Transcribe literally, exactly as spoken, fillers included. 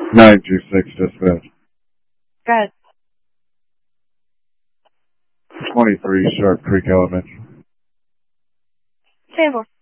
nine two six dispatch. Go ahead. twenty-three Sharp Creek Elementary. ten four.